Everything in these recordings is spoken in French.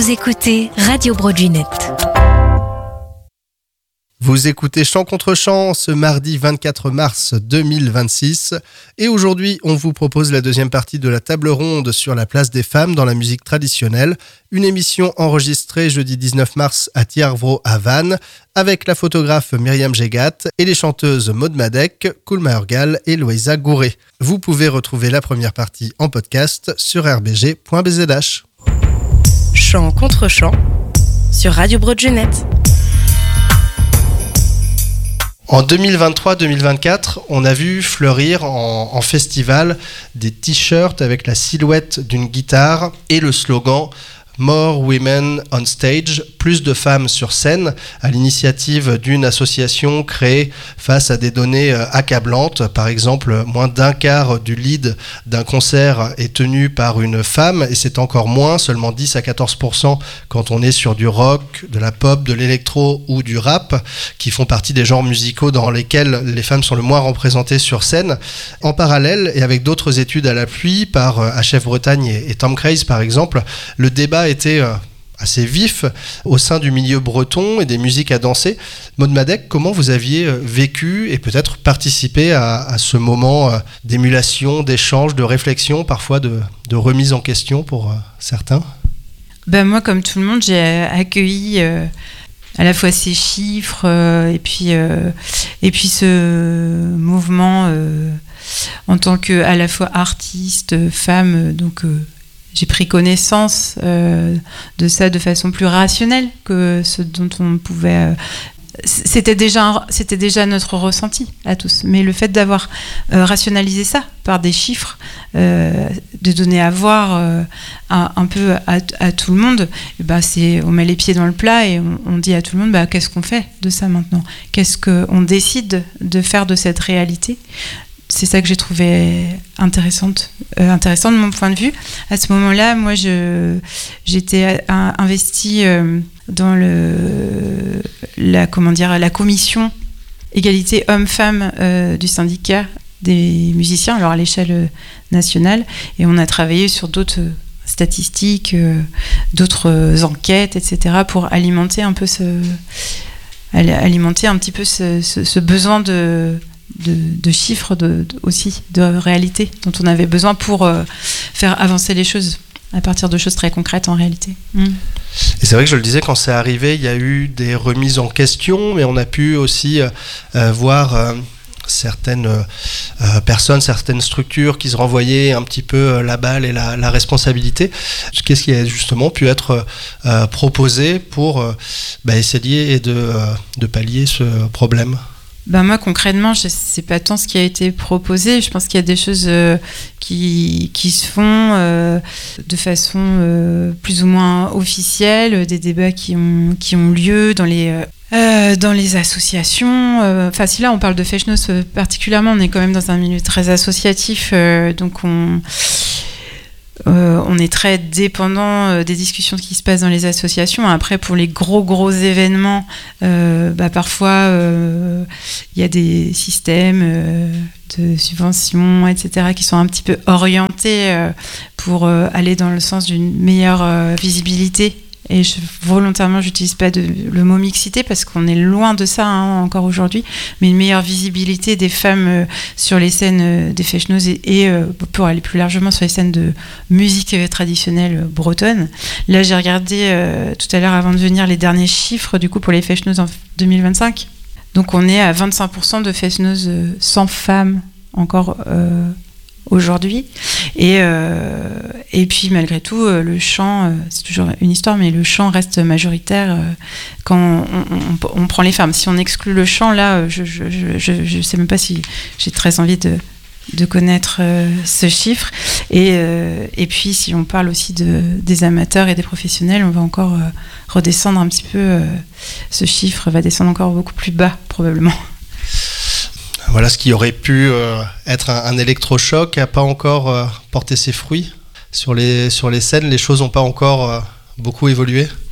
Vous écoutez Radio Broadway.net. Vous écoutez Chant contre Chant ce mardi 24 mars 2026 et aujourd'hui on vous propose la deuxième partie de la table ronde sur la place des femmes dans la musique traditionnelle, une émission enregistrée jeudi 19 mars à Thiarvro à Vannes avec la photographe Myriam Gégat et les chanteuses Maud Madec, Koulma Urgal et Loïsa Gouré. Vous pouvez retrouver la première partie en podcast sur rbg.bzh. Chant contre chant sur Radio Broadway.net. En 2023-2024, on a vu fleurir en festival des t-shirts avec la silhouette d'une guitare et le slogan « More Women on Stage », plus de femmes sur scène, à l'initiative d'une association créée face à des données accablantes. Par exemple, moins d'un quart du lead d'un concert est tenu par une femme, et c'est encore moins, seulement 10 à 14% quand on est sur du rock, de la pop, de l'électro ou du rap, qui font partie des genres musicaux dans lesquels les femmes sont le moins représentées sur scène. En parallèle, et avec d'autres études à l'appui, par HF Bretagne et Tom Craze par exemple, le débat était assez vif au sein du milieu breton et des musiques à danser. Maud Madec, comment vous aviez vécu et peut-être participé à ce moment d'émulation, d'échange, de réflexion, parfois de remise en question pour certains ? Moi, comme tout le monde, j'ai accueilli à la fois ces chiffres et puis ce mouvement en tant que à la fois artiste, femme, donc j'ai pris connaissance de ça de façon plus rationnelle que ce dont on pouvait. C'était déjà notre ressenti à tous. Mais le fait d'avoir rationalisé ça par des chiffres, de donner à voir un peu à tout le monde, on met les pieds dans le plat et on dit à tout le monde qu'est-ce qu'on fait de ça maintenant ? Qu'est-ce qu'on décide de faire de cette réalité ? C'est ça que j'ai trouvé intéressant de mon point de vue. À ce moment-là, moi, j'étais investie dans la commission égalité hommes-femmes du syndicat des musiciens, alors à l'échelle nationale, et on a travaillé sur d'autres statistiques, d'autres enquêtes, etc., pour alimenter un petit peu ce besoin de chiffres, aussi de réalité dont on avait besoin pour faire avancer les choses à partir de choses très concrètes en réalité. Et c'est vrai que je le disais, quand c'est arrivé, il y a eu des remises en question, mais on a pu aussi voir certaines personnes, certaines structures qui se renvoyaient un petit peu la balle et la responsabilité. Qu'est-ce qui a justement pu être proposé pour essayer de pallier ce problème ? Moi, concrètement, je ne sais pas tant ce qui a été proposé. Je pense qu'il y a des choses qui se font de façon plus ou moins officielle, des débats qui ont lieu dans les associations. Si là, on parle de Feshnos particulièrement, on est quand même dans un milieu très associatif, donc on est très dépendant des discussions qui se passent dans les associations. Après, pour les gros événements, parfois il y a des systèmes de subventions, etc., qui sont un petit peu orientés pour aller dans le sens d'une meilleure visibilité. Et volontairement, j'utilise pas le mot mixité parce qu'on est loin de ça encore aujourd'hui, mais une meilleure visibilité des femmes sur les scènes des Feshnos et pour aller plus largement sur les scènes de musique traditionnelle bretonne. Là, j'ai regardé tout à l'heure avant de venir les derniers chiffres du coup pour les Feshnos en 2025. Donc, on est à 25% de Feshnos sans femmes encore aujourd'hui. Et puis malgré tout, le chant, c'est toujours une histoire, mais le chant reste majoritaire quand on prend les femmes. Si on exclut le chant, là, je sais même pas si j'ai très envie de connaître ce chiffre. Et puis si on parle aussi des amateurs et des professionnels, on va encore redescendre un petit peu. Ce chiffre va descendre encore beaucoup plus bas, probablement. Voilà, ce qui aurait pu être un électrochoc n'a pas encore porté ses fruits. Sur les scènes, les choses n'ont pas encore beaucoup évolué.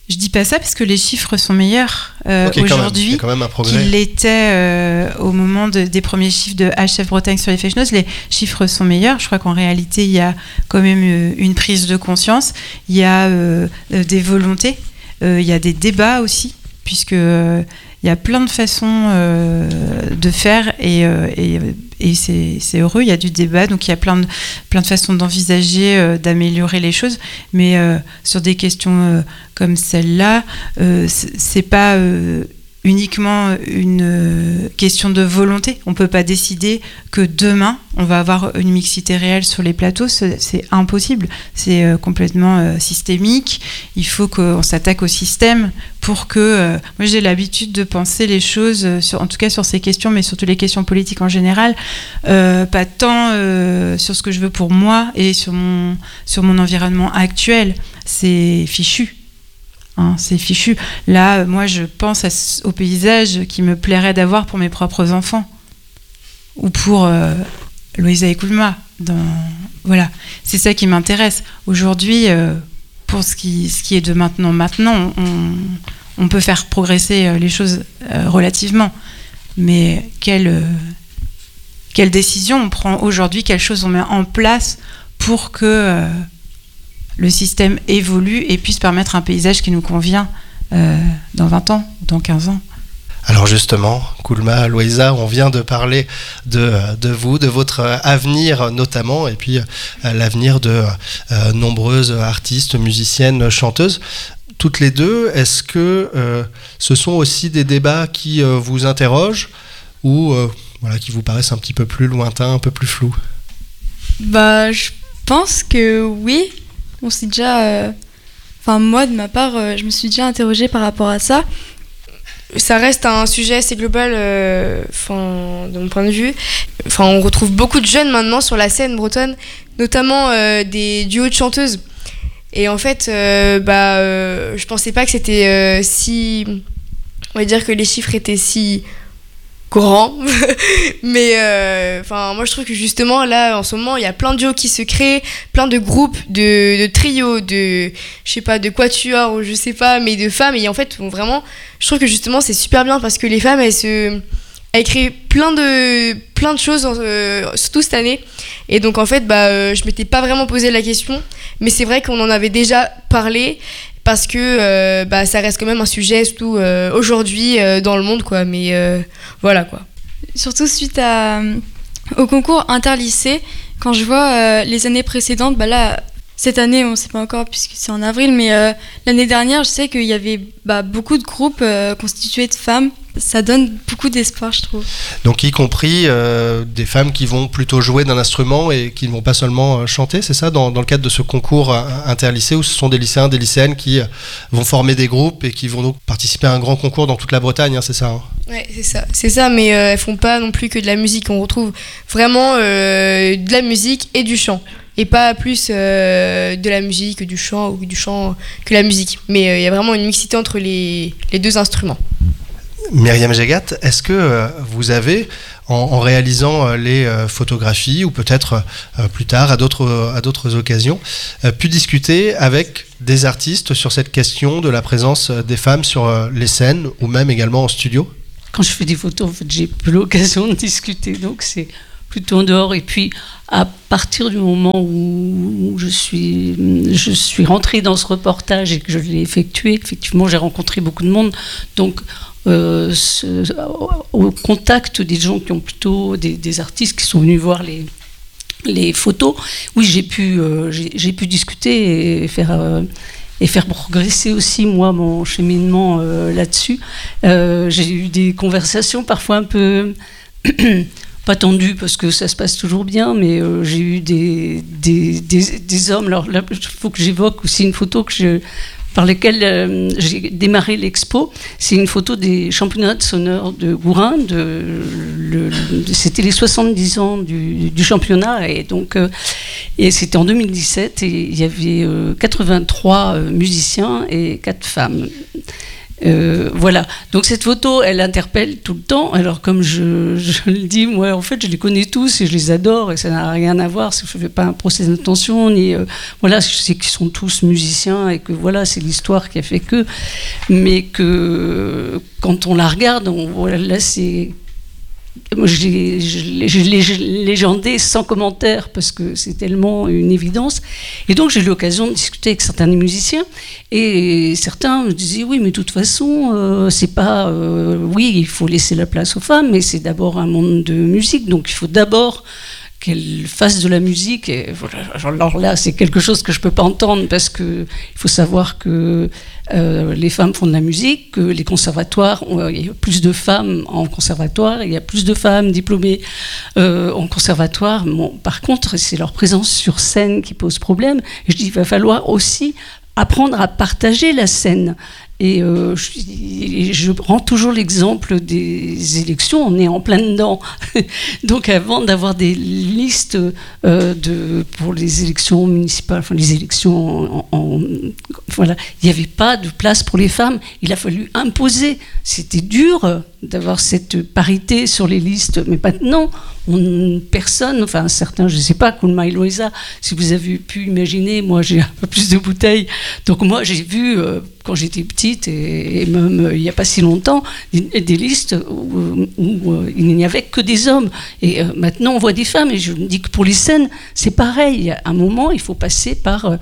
Je dis pas ça parce que les chiffres sont meilleurs aujourd'hui quand même un progrès. qu'ils l'étaient au moment des premiers chiffres de HF Bretagne sur les fake news. Les chiffres sont meilleurs. Je crois qu'en réalité, il y a quand même une prise de conscience. Il y a des volontés. Il y a des débats aussi, puisque il y a plein de façons de faire et c'est heureux. Il y a du débat, donc il y a plein de façons d'envisager, d'améliorer les choses. Mais sur des questions comme celle-là, c'est pas uniquement une question de volonté. On peut pas décider que demain on va avoir une mixité réelle sur les plateaux. C'est impossible. C'est complètement systémique. Il faut qu'on s'attaque au système pour que... moi j'ai l'habitude de penser les choses, en tout cas sur ces questions, mais surtout les questions politiques en général, pas tant sur ce que je veux pour moi et sur mon environnement actuel. C'est fichu. C'est fichu. Là, moi, je pense au paysage qui me plairait d'avoir pour mes propres enfants. Ou pour Loïsa et Koulma. Voilà. C'est ça qui m'intéresse. Aujourd'hui, pour ce qui est de maintenant, on peut faire progresser les choses relativement. Mais quelle décision on prend aujourd'hui, quelles choses on met en place pour que... le système évolue et puisse permettre un paysage qui nous convient dans 20 ans, dans 15 ans. Alors justement, Koulma, Loïsa, on vient de parler de vous, de votre avenir notamment, et puis l'avenir de nombreuses artistes, musiciennes, chanteuses. Toutes les deux, est-ce que ce sont aussi des débats qui vous interrogent ou qui vous paraissent un petit peu plus lointains, un peu plus flous ? Je pense que oui. On s'est déjà... moi, de ma part, je me suis déjà interrogée par rapport à ça. Ça reste un sujet assez global, de mon point de vue. On retrouve beaucoup de jeunes maintenant sur la scène bretonne, notamment des duos de chanteuses. Et en fait, je pensais pas que c'était si... On va dire que les chiffres étaient si... grand mais moi je trouve que justement là en ce moment il y a plein de duos qui se créent, plein de groupes, de trios, de quatuors ou je sais pas, mais de femmes, et en fait vraiment je trouve que justement c'est super bien parce que les femmes elles créent plein de choses surtout cette année, et donc en fait je m'étais pas vraiment posé la question, mais c'est vrai qu'on en avait déjà parlé parce que ça reste quand même un sujet surtout aujourd'hui dans le monde, quoi, mais voilà quoi. Surtout suite au concours interlycée, quand je vois les années précédentes, là cette année on sait pas encore puisque c'est en avril, mais l'année dernière je sais qu'il y avait beaucoup de groupes constitués de femmes. Ça donne beaucoup d'espoir, je trouve. Donc y compris des femmes qui vont plutôt jouer d'un instrument et qui ne vont pas seulement chanter, c'est ça, dans le cadre de ce concours interlycée, où ce sont des lycéens, des lycéennes qui vont former des groupes et qui vont donc participer à un grand concours dans toute la Bretagne, c'est ça Ouais, c'est ça, mais elles font pas non plus que de la musique. On retrouve vraiment de la musique et du chant, et pas plus de la musique, du chant, ou du chant que la musique. Mais il y a vraiment une mixité entre les deux instruments. Myriam Jegat, est-ce que vous avez, en réalisant les photographies, ou peut-être plus tard à d'autres occasions, pu discuter avec des artistes sur cette question de la présence des femmes sur les scènes, ou même également en studio ? Quand je fais des photos, en fait, j'ai peu l'occasion de discuter, donc c'est plutôt en dehors. Et puis, à partir du moment où je suis rentrée dans ce reportage et que je l'ai effectué, effectivement, j'ai rencontré beaucoup de monde, donc au contact des gens qui ont plutôt des artistes qui sont venus voir les photos, oui, j'ai pu discuter et faire progresser aussi moi mon cheminement là-dessus. J'ai eu des conversations parfois un peu pas tendues parce que ça se passe toujours bien, mais j'ai eu des hommes. Alors là, il faut que j'évoque aussi une photo par lesquelles j'ai démarré l'expo. C'est une photo des championnats de sonneurs de Gourin. C'était les 70 ans du championnat. Et donc, c'était en 2017. Et il y avait 83 musiciens et 4 femmes. Voilà. Donc cette photo, elle interpelle tout le temps. Alors comme je le dis, moi en fait je les connais tous et je les adore et ça n'a rien à voir. Je ne fais pas un procès d'intention ni voilà, je sais qu'ils sont tous musiciens et que voilà, c'est l'histoire qui a fait que. Mais que quand on la regarde, voilà, là c'est. Moi, je l'ai légendé sans commentaire parce que c'est tellement une évidence. Et donc, j'ai eu l'occasion de discuter avec certains des musiciens et certains me disaient oui, mais de toute façon, c'est pas. Oui, il faut laisser la place aux femmes, mais c'est d'abord un monde de musique, donc il faut d'abord qu'elles fassent de la musique. Et voilà, alors là, c'est quelque chose que je ne peux pas entendre parce qu'il faut savoir que les femmes font de la musique, que les conservatoires, il y a plus de femmes en conservatoire, il y a plus de femmes diplômées en conservatoire. Bon, par contre, c'est leur présence sur scène qui pose problème. Et je dis, il va falloir aussi apprendre à partager la scène. Et je prends toujours l'exemple des élections, on est en plein dedans. Donc avant d'avoir des listes pour les élections municipales, enfin les élections voilà, il n'y avait pas de place pour les femmes, il a fallu imposer. C'était dur d'avoir cette parité sur les listes, mais maintenant, personne, enfin certains, je ne sais pas, Koulma et Loïsa, si vous avez pu imaginer, moi j'ai un peu plus de bouteilles, donc moi j'ai vu, quand j'étais petite, et même il n'y a pas si longtemps, des listes où il n'y avait que des hommes, et maintenant on voit des femmes, et je me dis que pour les scènes, c'est pareil, à un moment il faut passer par...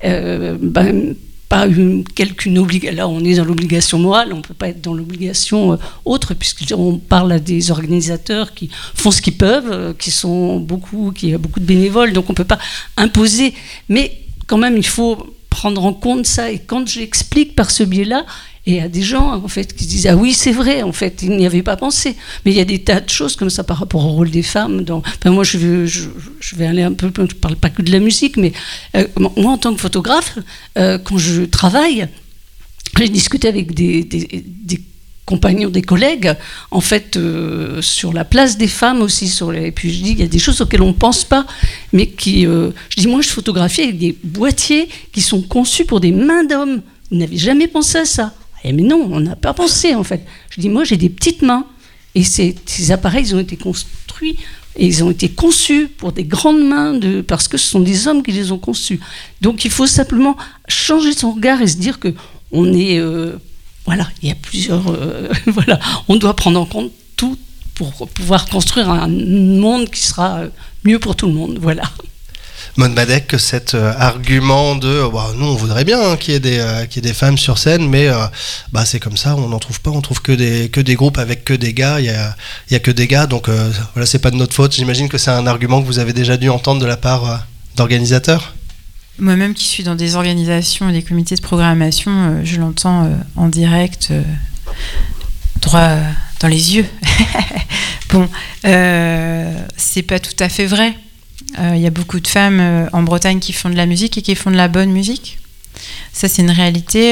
pas quelqu'une obligation. Là, on est dans l'obligation morale, on ne peut pas être dans l'obligation autre, puisqu'on parle à des organisateurs qui font ce qu'ils peuvent, qui y a beaucoup de bénévoles, donc on ne peut pas imposer. Mais quand même, il faut prendre en compte ça. Et quand j'explique par ce biais-là, et il y a des gens en fait qui se disent ah oui c'est vrai en fait ils n'y avaient pas pensé, mais il y a des tas de choses comme ça par rapport au rôle des femmes enfin, moi je vais aller un peu, je ne parle pas que de la musique, mais moi en tant que photographe quand je travaille, j'ai discuté avec des compagnons, des collègues, en fait, sur la place des femmes aussi. Et puis je dis, il y a des choses auxquelles on ne pense pas, mais je dis, moi je photographie avec des boîtiers qui sont conçus pour des mains d'hommes. Vous n'avez jamais pensé à ça? Eh mais non, on n'a pas pensé en fait. Je dis, moi j'ai des petites mains, et ces appareils, ils ont été construits, et ils ont été conçus pour des grandes mains, parce que ce sont des hommes qui les ont conçus. Donc il faut simplement changer son regard et se dire qu'on est... voilà, il y a plusieurs... voilà, on doit prendre en compte tout pour pouvoir construire un monde qui sera mieux pour tout le monde, voilà. Maud Madec, cet argument de nous on voudrait bien qu'il y ait des femmes sur scène, mais c'est comme ça, on n'en trouve pas, on trouve que des groupes avec que des gars, il y a que des gars, donc voilà, c'est pas de notre faute. J'imagine que c'est un argument que vous avez déjà dû entendre de la part d'organisateurs. Moi-même qui suis dans des organisations et des comités de programmation, je l'entends en direct, droit dans les yeux. Bon, c'est pas tout à fait vrai. Il y a beaucoup de femmes en Bretagne qui font de la musique et qui font de la bonne musique. Ça, c'est une réalité.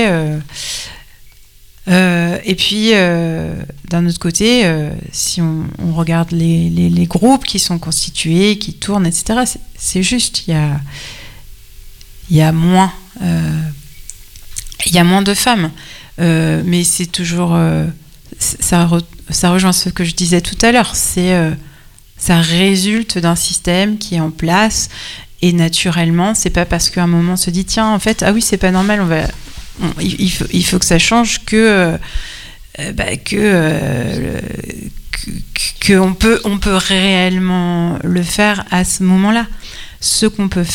Et puis, d'un autre côté, si on regarde les groupes qui sont constitués, qui tournent, etc., c'est juste, il y a moins de femmes. Mais c'est toujours... ça rejoint ce que je disais tout à l'heure. Ça résulte d'un système qui est en place, et naturellement, c'est pas parce qu'à un moment on se dit tiens, en fait, ah oui, c'est pas normal, il faut que ça change qu'on peut réellement le faire à ce moment-là. Ce qu'on peut faire